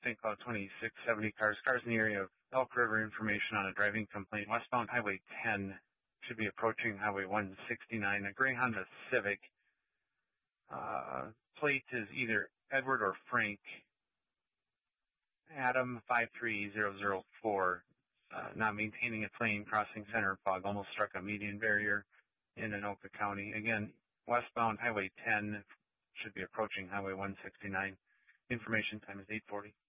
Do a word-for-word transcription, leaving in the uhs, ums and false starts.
Saint Cloud twenty-six seventy cars. Cars in the area of Elk River. Information on a driving complaint. Westbound Highway ten. Should be approaching Highway one sixty-nine. A gray Honda Civic. Uh, plate is either Edward or Frank. Adam five three zero zero four. Uh, not maintaining its lane, crossing center fog. Almost struck a median barrier in Anoka County. Again, westbound Highway ten. Should be approaching Highway one sixty-nine. Information time is eight forty.